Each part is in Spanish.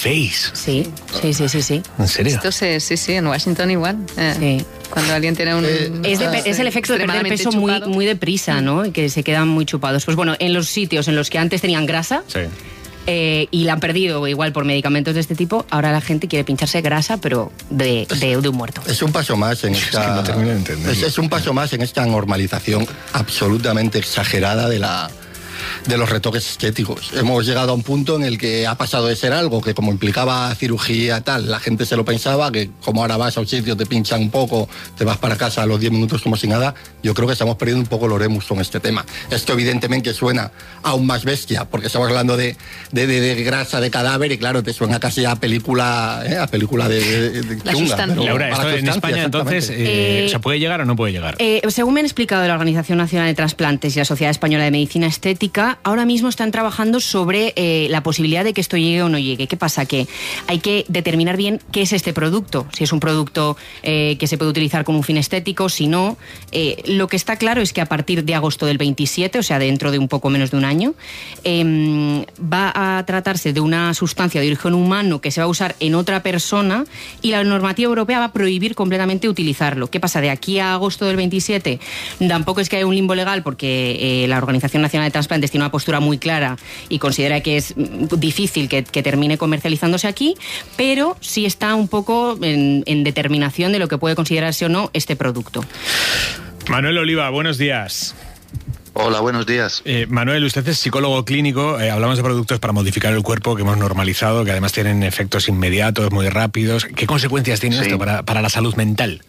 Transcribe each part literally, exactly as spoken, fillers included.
¿Hacéis? Sí, sí, sí, sí, sí. ¿En serio? Esto se, sí, sí, en Washington igual. Eh, Sí. Cuando alguien tiene un... Eh, es, de, es el efecto de perder peso muy, muy deprisa, ¿no? Y que se quedan muy chupados. Pues bueno, en los sitios en los que antes tenían grasa... Sí. Eh, y la han perdido igual por medicamentos de este tipo, ahora la gente quiere pincharse grasa, pero de, de, de un muerto. Es un paso más en esta... Es que no termino de entenderlo. Es, es un paso más en esta normalización absolutamente exagerada de la... de los retoques estéticos. Hemos llegado a un punto en el que ha pasado de ser algo que como implicaba cirugía tal, la gente se lo pensaba, que como ahora vas a un sitio, te pinchan un poco, te vas para casa a los diez minutos como si nada. Yo creo que estamos perdiendo un poco el oremus con este tema. Esto evidentemente suena aún más bestia, porque estamos hablando de, de, de, de grasa de cadáver y claro, te suena casi a película, ¿eh? a película de, de, de la chunga. sustancia. Laura, esto en España entonces, eh, Eh, ¿se puede llegar o no puede llegar? Eh, según me han explicado de la Organización Nacional de Trasplantes y la Sociedad Española de Medicina Estética, ahora mismo están trabajando sobre eh, la posibilidad de que esto llegue o no llegue. ¿Qué pasa? Que hay que determinar bien qué es este producto, si es un producto eh, que se puede utilizar con un fin estético, si no. Eh, lo que está claro es que a partir de agosto del veintisiete, o sea, dentro de un poco menos de un año, eh, va a tratarse de una sustancia de origen humano que se va a usar en otra persona y la normativa europea va a prohibir completamente utilizarlo. ¿Qué pasa? De aquí a agosto del veintisiete tampoco es que haya un limbo legal porque eh, la Organización Nacional de Trasplantes tiene una postura muy clara y considera que es difícil que, que termine comercializándose aquí, pero sí está un poco en, en determinación de lo que puede considerarse o no este producto. Manuel Oliva, buenos días. Hola, buenos días. Eh, Manuel, usted es psicólogo clínico. Eh, hablamos de productos para modificar el cuerpo que hemos normalizado, que además tienen efectos inmediatos, muy rápidos. ¿Qué consecuencias tiene sí. esto para, para la salud mental?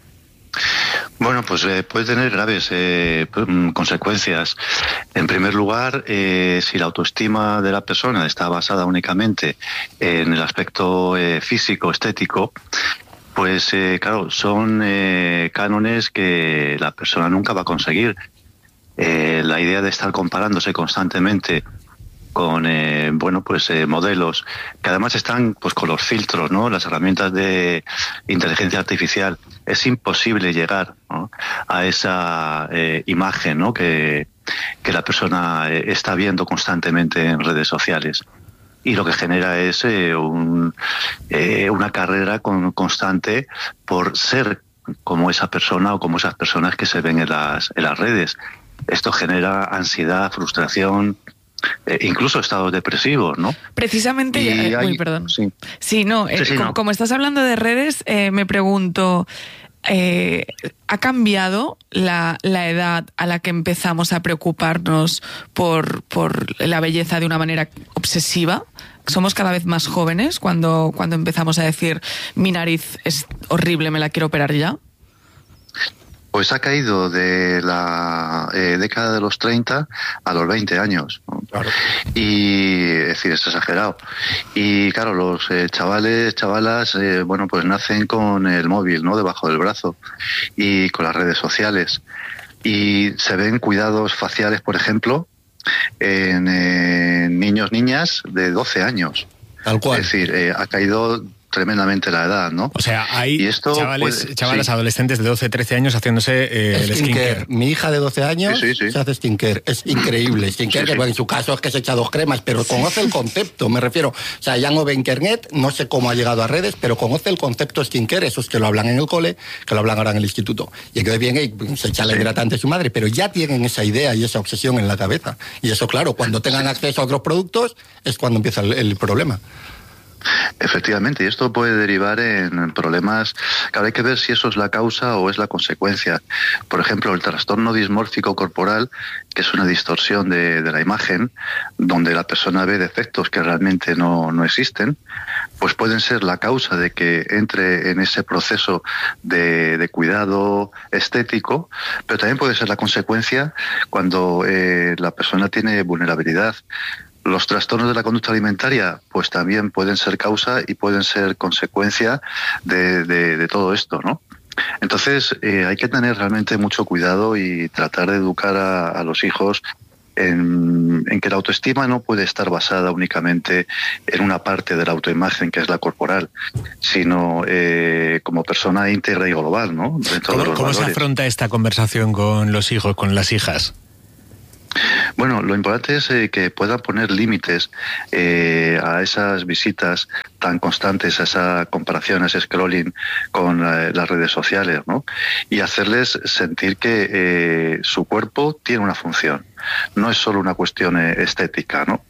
Bueno, pues eh, puede tener graves eh, consecuencias. En primer lugar, eh, si la autoestima de la persona está basada únicamente en el aspecto eh, físico, estético, pues eh, claro, son eh, cánones que la persona nunca va a conseguir. Eh, la idea de estar comparándose constantemente con eh, bueno pues eh, modelos que además están pues con los filtros, ¿no? Las herramientas de inteligencia artificial, es imposible llegar, ¿no? a esa eh, imagen, ¿no? que, que la persona eh, está viendo constantemente en redes sociales. Y lo que genera es eh, un, eh, una carrera con, constante por ser como esa persona o como esas personas que se ven en las, en las redes. Esto genera ansiedad, frustración, eh, incluso estados depresivos, ¿no? Precisamente, eh, hay, uy, perdón. Sí, sí no, eh, sí, sí, como, no. como estás hablando de redes, eh, me pregunto, eh, ¿ha cambiado la, la edad a la que empezamos a preocuparnos por, por la belleza de una manera obsesiva? ¿Somos cada vez más jóvenes cuando, cuando empezamos a decir mi nariz es horrible, me la quiero operar ya? Pues ha caído de la eh, década de los treinta a los veinte años, ¿no? Claro. Y, es decir, es exagerado. Y claro, los eh, chavales, chavalas, eh, bueno, pues nacen con el móvil, ¿no? Debajo del brazo y con las redes sociales. Y se ven cuidados faciales, por ejemplo, en eh, niños, niñas de doce años. Tal cual. Es decir, eh, ha caído tremendamente la edad, ¿no? O sea, hay y esto chavales, puede, chavalas sí. adolescentes de doce, trece años haciéndose eh, el skincare. Mi hija de doce años sí, sí, sí. se hace skincare. Es increíble. Skincare, Sí, sí. que bueno, en su caso es que se echa dos cremas, pero conoce el concepto, me refiero. O sea, ya no ve internet, no sé cómo ha llegado a redes, pero conoce el concepto skincare, esos que lo hablan en el cole, que lo hablan ahora en el instituto. Y entonces viene y se echa el hidratante de su madre, pero ya tienen esa idea y esa obsesión en la cabeza. Y eso, claro, cuando tengan acceso a otros productos, es cuando empieza el, el problema. Efectivamente, y esto puede derivar en problemas. Claro, hay que ver si eso es la causa o es la consecuencia. Por ejemplo, el trastorno dismórfico corporal, que es una distorsión de, de la imagen, donde la persona ve defectos que realmente no, no existen, pues pueden ser la causa de que entre en ese proceso de, de cuidado estético, pero también puede ser la consecuencia cuando eh, la persona tiene vulnerabilidad. Los trastornos de la conducta alimentaria, pues también pueden ser causa y pueden ser consecuencia de, de, de todo esto, ¿no? Entonces, eh, hay que tener realmente mucho cuidado y tratar de educar a, a los hijos en, en que la autoestima no puede estar basada únicamente en una parte de la autoimagen, que es la corporal, sino eh, como persona íntegra y global, ¿no? Dentro ¿Cómo, de los ¿cómo se valores. afronta esta conversación con los hijos, con las hijas? Bueno, lo importante es eh, que puedan poner límites eh, a esas visitas tan constantes, a esa comparación, a ese scrolling con eh, las redes sociales, ¿no? Y hacerles sentir que eh, su cuerpo tiene una función. No es solo una cuestión eh, estética, ¿no?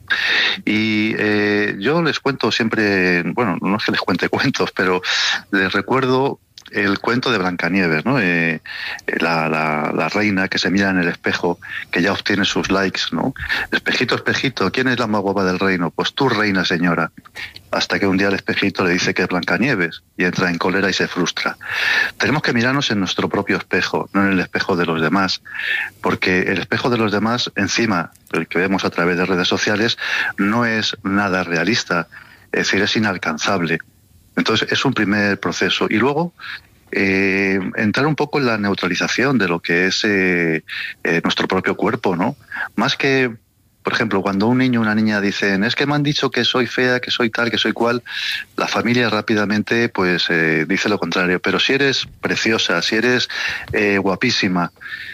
Y eh, yo les cuento siempre, bueno, no es que les cuente cuentos, pero les recuerdo el cuento de Blancanieves, ¿no? Eh, la, la, la reina que se mira en el espejo, que ya obtiene sus likes, ¿no? Espejito, espejito, ¿quién es la más guapa del reino? Pues tú, reina, señora. Hasta que un día el espejito le dice que es Blancanieves y entra en cólera y se frustra. Tenemos que mirarnos en nuestro propio espejo, no en el espejo de los demás, porque el espejo de los demás, encima, el que vemos a través de redes sociales, no es nada realista, es decir, es inalcanzable. Entonces es un primer proceso. Y luego eh, entrar un poco en la neutralización de lo que es eh, eh, nuestro propio cuerpo, ¿no? Más que, por ejemplo, cuando un niño o una niña dicen es que me han dicho que soy fea, que soy tal, que soy cual, la familia rápidamente pues eh, dice lo contrario. Pero si eres preciosa, si eres eh, guapísima,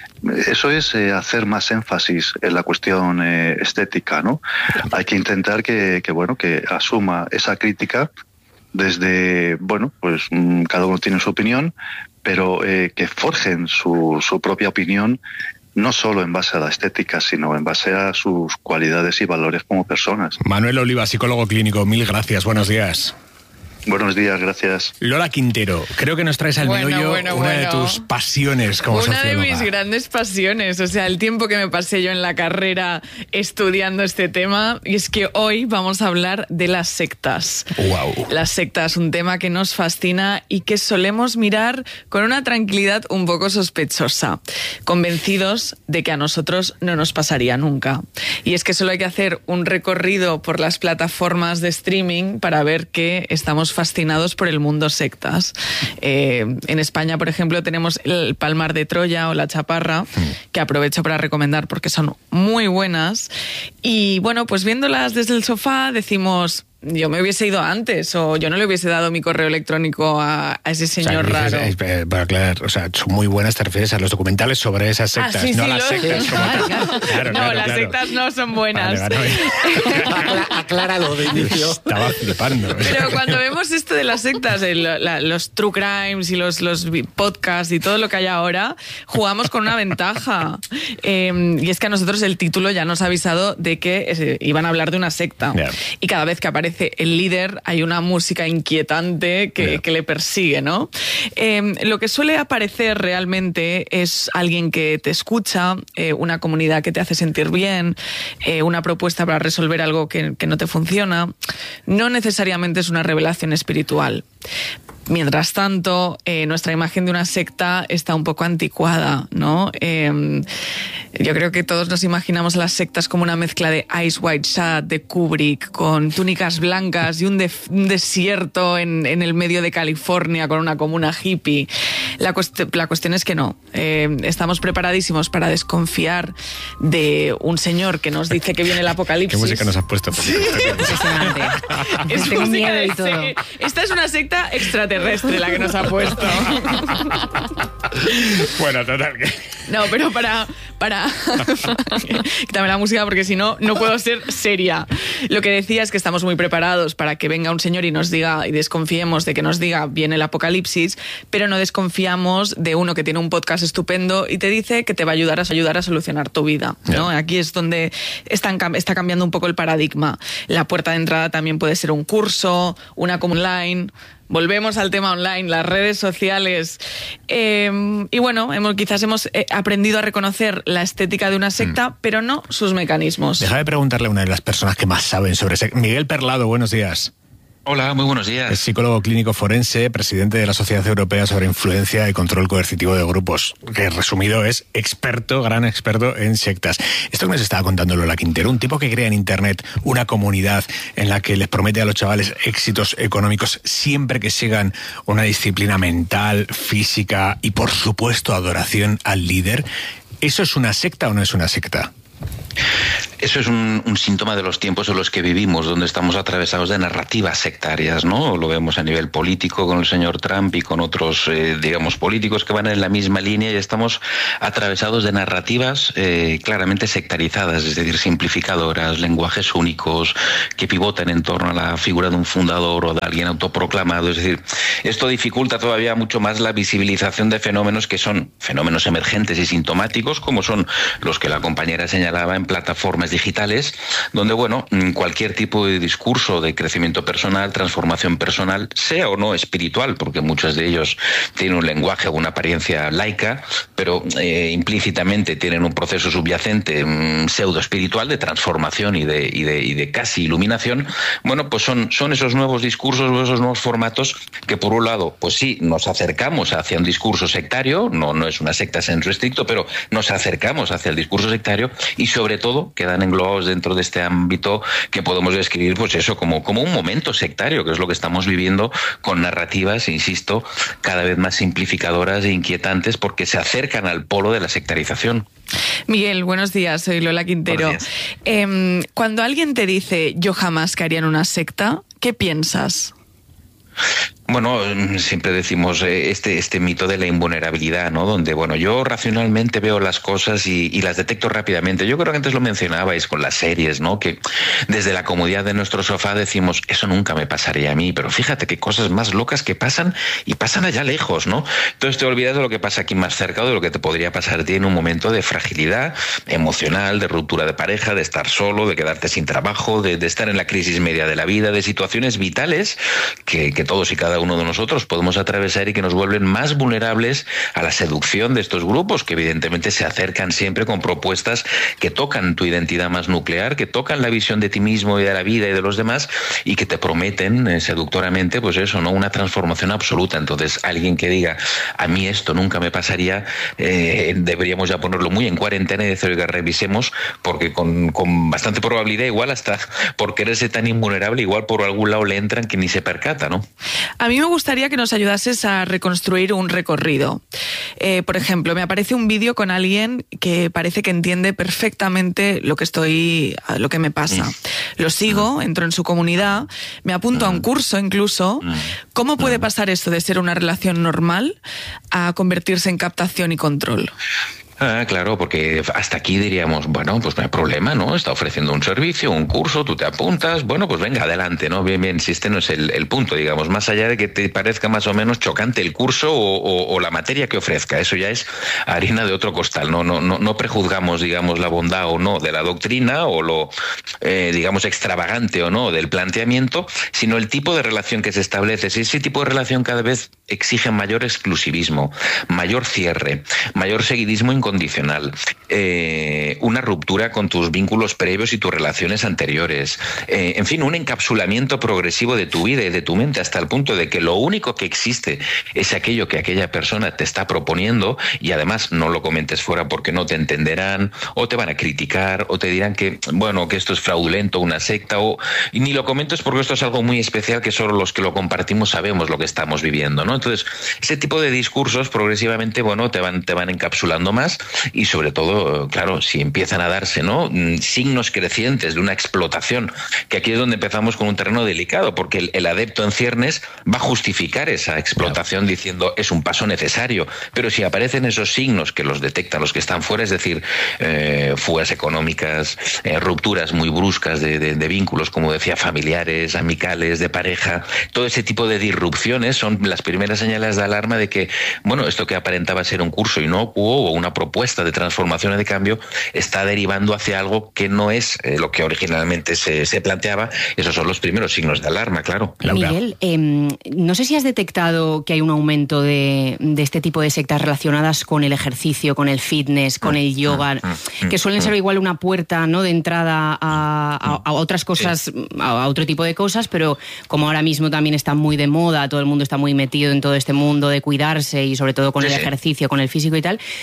eso es eh, hacer más énfasis en la cuestión eh, estética, ¿no? Hay que intentar que, que, bueno, que asuma esa crítica desde, bueno, pues cada uno tiene su opinión, pero eh, que forjen su, su propia opinión, no solo en base a la estética, sino en base a sus cualidades y valores como personas. Manuel Oliva, psicólogo clínico, mil gracias, buenos días. Buenos días, gracias. Lola Quintero, creo que nos traes al bueno, meollo bueno, una bueno. de tus pasiones como Una socióloga. de mis grandes pasiones, o sea, el tiempo que me pasé yo en la carrera estudiando este tema, y es que hoy vamos a hablar de las sectas. Wow. Las sectas, un tema que nos fascina y que solemos mirar con una tranquilidad un poco sospechosa, convencidos de que a nosotros no nos pasaría nunca. Y es que solo hay que hacer un recorrido por las plataformas de streaming para ver que estamos fascinados por el mundo sectas. Eh, en España, por ejemplo, tenemos el Palmar de Troya o La Chaparra, que aprovecho para recomendar porque son muy buenas. Y bueno, pues viéndolas desde el sofá decimos, yo me hubiese ido antes, o yo no le hubiese dado mi correo electrónico a, a ese señor o sea, raro. dices, eh, para aclarar, o sea, son muy buenas, te refieres a los documentales sobre esas sectas, Ah, sí, no sí, a las lo- sectas como tal. Claro, no, claro, las claro. sectas no son buenas. Vale, vale. Acla- acláralo de inicio. Estaba flipando. Pero cuando vemos esto de las sectas, el- la- los true crimes y los, los podcasts y todo lo que hay ahora, jugamos con una ventaja. Eh, y es que a nosotros el título ya nos ha avisado de que eh, iban a hablar de una secta. Yeah. Y cada vez que aparece el líder hay una música inquietante que, Yeah. que le persigue, ¿no? Eh, lo que suele aparecer realmente es alguien que te escucha, eh, una comunidad que te hace sentir bien, eh, una propuesta para resolver algo que, que no te funciona. No necesariamente es una revelación espiritual. Mientras tanto, eh, nuestra imagen de una secta está un poco anticuada, ¿no? Eh, yo creo que todos nos imaginamos a las sectas como una mezcla de Eyes Wide Shut, de Kubrick, con túnicas blancas y un, de- un desierto en, en el medio de California con una comuna hippie. La, cuest- la cuestión es que no. Eh, estamos preparadísimos para desconfiar de un señor que nos dice que viene el ¿Qué apocalipsis. música nos has puesto? Impresionante. Es Tengo música miedo de- y todo. sí, esta es una secta extraterrestre la que nos ha puesto. Bueno, total. que- No, pero para... para quítame la música porque si no, no puedo ser seria. Lo que decía es que estamos muy preparados para que venga un señor y nos diga, y desconfiemos de que nos diga viene el apocalipsis, pero no desconfiamos de uno que tiene un podcast estupendo y te dice que te va a ayudar a ayudar a solucionar tu vida, ¿no? Yeah. Aquí es donde están, cam- está cambiando un poco el paradigma. La puerta de entrada también puede ser un curso, una comunidad online. Volvemos al tema online, las redes sociales. Eh, y bueno, hemos, quizás hemos eh, aprendido a reconocer la estética de una secta, pero no sus mecanismos. Deja de preguntarle a una de las personas que más saben sobre sectas. Miguel Perlado, buenos días. Hola, muy buenos días. Es psicólogo clínico forense, presidente de la Sociedad Europea sobre Influencia y Control Coercitivo de Grupos, que resumido es experto, gran experto en sectas. Esto que nos estaba contando Lola Quintero, un tipo que crea en Internet una comunidad en la que les promete a los chavales éxitos económicos siempre que sigan una disciplina mental, física y, por supuesto, adoración al líder. ¿Eso es una secta o no es una secta? eso es un, un síntoma de los tiempos en los que vivimos, donde estamos atravesados de narrativas sectarias, ¿no? Lo vemos a nivel político con el señor Trump y con otros, eh, digamos, políticos que van en la misma línea, y estamos atravesados de narrativas eh, claramente sectarizadas, es decir, simplificadoras, lenguajes únicos, que pivotan en torno a la figura de un fundador o de alguien autoproclamado. Es decir, esto dificulta todavía mucho más la visibilización de fenómenos que son fenómenos emergentes y sintomáticos, como son los que la compañera señalaba en plataformas digitales, donde, bueno, cualquier tipo de discurso de crecimiento personal, transformación personal, sea o no espiritual, porque muchos de ellos tienen un lenguaje o una apariencia laica, pero eh, implícitamente tienen un proceso subyacente um, pseudo espiritual de transformación y de, y de, y de casi iluminación. Bueno, pues son, son esos nuevos discursos o esos nuevos formatos que, por un lado, pues sí, nos acercamos hacia un discurso sectario, no, no es una secta en su estricto, pero nos acercamos hacia el discurso sectario, y sobre todo quedan englobados dentro de este ámbito que podemos describir, pues eso, como, como un momento sectario, que es lo que estamos viviendo, con narrativas, insisto, cada vez más simplificadoras e inquietantes, porque se acercan al polo de la sectarización. Miguel, buenos días, soy Lola Quintero. Eh, cuando alguien te dice yo jamás caería en una secta, ¿qué piensas? Bueno, siempre decimos este, este mito de la invulnerabilidad, ¿no? Donde, bueno, yo racionalmente veo las cosas y, y las detecto rápidamente. Yo creo que antes lo mencionabais con las series, ¿no? Que desde la comodidad de nuestro sofá decimos, eso nunca me pasaría a mí, pero fíjate qué cosas más locas que pasan, y pasan allá lejos, ¿no? Entonces te olvidas de lo que pasa aquí más cerca o de lo que te podría pasar a ti en un momento de fragilidad emocional, de ruptura de pareja, de estar solo, de quedarte sin trabajo, de, de estar en la crisis media de la vida, de situaciones vitales que, que todos y cada uno de nosotros podemos atravesar y que nos vuelven más vulnerables a la seducción de estos grupos, que evidentemente se acercan siempre con propuestas que tocan tu identidad más nuclear, que tocan la visión de ti mismo y de la vida y de los demás, y que te prometen eh, seductoramente, pues eso, ¿no? Una transformación absoluta. Entonces, alguien que diga, a mí esto nunca me pasaría, eh, deberíamos ya ponerlo muy en cuarentena y decir, oiga, revisemos, porque con, con bastante probabilidad, igual hasta por quererse tan invulnerable, igual por algún lado le entran que ni se percata, ¿no? A mí me gustaría que nos ayudases a reconstruir un recorrido. Eh, por ejemplo, me aparece un vídeo con alguien que parece que entiende perfectamente lo que estoy, lo que me pasa. Lo sigo, entro en su comunidad, me apunto a un curso incluso. ¿Cómo puede pasar esto de ser una relación normal a convertirse en captación y control? Ah, claro, porque hasta aquí diríamos, bueno, pues no hay problema, ¿no? Está ofreciendo un servicio, un curso, tú te apuntas, bueno, pues venga, adelante, ¿no? Bien, bien, si este no es el, el punto, digamos, más allá de que te parezca más o menos chocante el curso o, o, o la materia que ofrezca, eso ya es harina de otro costal, no, no, no, no prejuzgamos, digamos, la bondad o no de la doctrina o lo, eh, digamos, extravagante o no del planteamiento, sino el tipo de relación que se establece. Si ese tipo de relación cada vez exige mayor exclusivismo, mayor cierre, mayor seguidismo incondicional, condicional, eh, una ruptura con tus vínculos previos y tus relaciones anteriores, eh, en fin, un encapsulamiento progresivo de tu vida y de tu mente hasta el punto de que lo único que existe es aquello que aquella persona te está proponiendo, y además no lo comentes fuera porque no te entenderán o te van a criticar o te dirán que, bueno, que esto es fraudulento, una secta, o y ni lo comentes porque esto es algo muy especial que solo los que lo compartimos sabemos lo que estamos viviendo, ¿no? Entonces, ese tipo de discursos progresivamente, bueno, te van, te van encapsulando más. Y sobre todo, claro, si empiezan a darse, ¿no?, signos crecientes de una explotación, que aquí es donde empezamos con un terreno delicado, porque el, el adepto en ciernes va a justificar esa explotación diciendo es un paso necesario, pero si aparecen esos signos que los detectan los que están fuera, es decir, eh, fugas económicas, eh, rupturas muy bruscas de, de, de vínculos, como decía, familiares, amicales, de pareja, todo ese tipo de disrupciones son las primeras señales de alarma de que, bueno, esto que aparentaba ser un curso inocuo o una propuesta de transformación y de cambio está derivando hacia algo que no es eh, lo que originalmente se, se planteaba. Esos son los primeros signos de alarma, claro. Miguel, eh, no sé si has detectado que hay un aumento de, de este tipo de sectas relacionadas con el ejercicio, con el fitness, con el yoga, que suelen ser igual una puerta, ¿no?, de entrada a, a, a otras cosas, a, a otro tipo de cosas, pero como ahora mismo también está muy de moda, todo el mundo está muy metido en todo este mundo de cuidarse y sobre todo con sí, el sí. ejercicio, con el físico y tal, es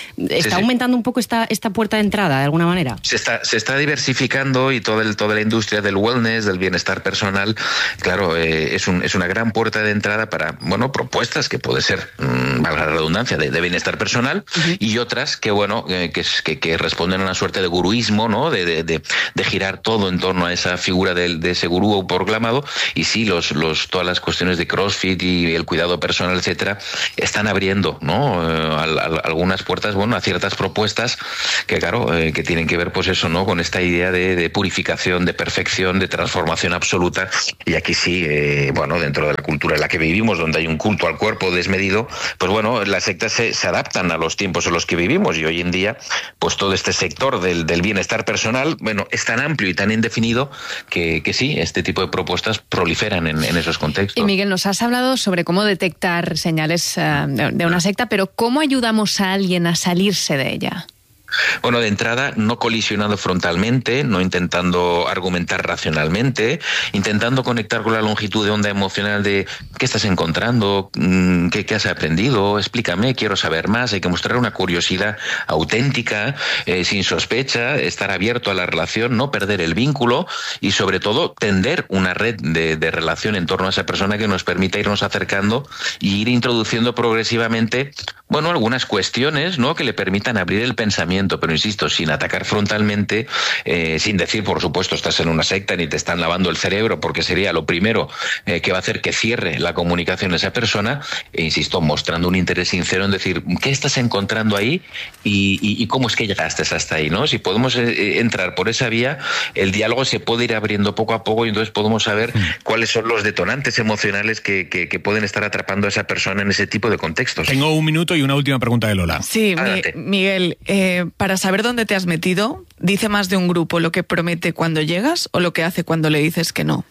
está sí. aumentando un poco esta, esta puerta de entrada, de alguna manera. Se está, se está diversificando y todo el, toda la industria del wellness, del bienestar personal, claro, eh, es, un, es una gran puerta de entrada para, bueno, propuestas que puede ser, mmm, valga la redundancia, de, de bienestar personal, uh-huh. y otras que, bueno, eh, que, que, que responden a una suerte de guruismo, ¿no? De, de, de, de girar todo en torno a esa figura de, de ese gurú proclamado. Y sí, los, los, todas las cuestiones de CrossFit y el cuidado personal, etcétera, están abriendo, ¿no? Eh, a, a, algunas puertas, bueno, a ciertas propuestas que, claro, eh, que tienen que ver, pues eso, ¿no? Con esta idea de, de purificación, de perfección, de transformación absoluta. Y aquí sí, eh, bueno, dentro de la cultura en la que vivimos, donde hay un culto al cuerpo desmedido, pues bueno, las sectas se, se adaptan a los tiempos en los que vivimos. Y hoy en día, pues todo este sector del, del bienestar personal, bueno, es tan amplio y tan indefinido que, que sí, este tipo de propuestas proliferan en, en esos contextos. Y Miguel, nos has hablado sobre cómo detectar señales uh, de, de una secta, pero ¿cómo ayudamos a alguien a salirse de ella? Bueno, de entrada, no colisionando frontalmente, no intentando argumentar racionalmente, intentando conectar con la longitud de onda emocional de qué estás encontrando, qué, qué has aprendido, explícame, quiero saber más. Hay que mostrar una curiosidad auténtica, eh, sin sospecha, estar abierto a la relación, no perder el vínculo y, sobre todo, tender una red de, de relación en torno a esa persona que nos permita irnos acercando y ir introduciendo progresivamente, bueno, algunas cuestiones, ¿no?, que le permitan abrir el pensamiento. Pero insisto, sin atacar frontalmente, eh, sin decir, por supuesto, estás en una secta ni te están lavando el cerebro, porque sería lo primero eh, que va a hacer que cierre la comunicación esa persona. E insisto, mostrando un interés sincero en decir qué estás encontrando ahí y, y, y cómo es que llegaste hasta ahí, ¿no? Si podemos eh, entrar por esa vía, el diálogo se puede ir abriendo poco a poco y entonces podemos saber cuáles son los detonantes emocionales que, que, que pueden estar atrapando a esa persona en ese tipo de contextos. Tengo un minuto y una última pregunta de Lola. Sí, mi, Miguel, eh, para saber dónde te has metido, ¿dice más de un grupo lo que promete cuando llegas o lo que hace cuando le dices que no?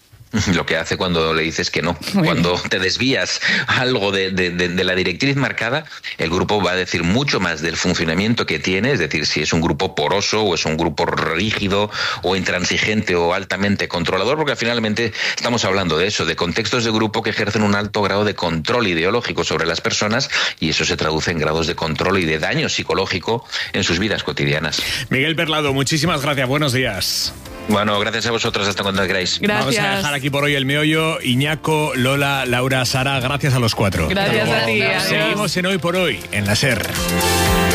Lo que hace cuando le dices que no. Muy cuando bien. Te desvías algo de, de, de, de la directriz marcada, el grupo va a decir mucho más del funcionamiento que tiene, es decir, si es un grupo poroso o es un grupo rígido o intransigente o altamente controlador, porque finalmente estamos hablando de eso, de contextos de grupo que ejercen un alto grado de control ideológico sobre las personas y eso se traduce en grados de control y de daño psicológico en sus vidas cotidianas. Miguel Perlado, muchísimas gracias, buenos días. Bueno, gracias a vosotros, hasta cuando queráis. Gracias. Vamos a dejar aquí por hoy el meollo. Iñaco, Lola, Laura, Sara, gracias a los cuatro. Gracias a ti. Seguimos en Hoy por Hoy, en la SER.